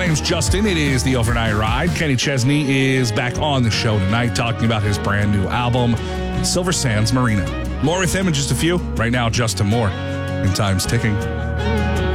name's Justin. It is the Overnight Ride. Kenny Chesney is back on the show tonight talking about his brand new album, Silver Sands Marina. More with him in just a few. Right now, Justin Moore, and time's ticking.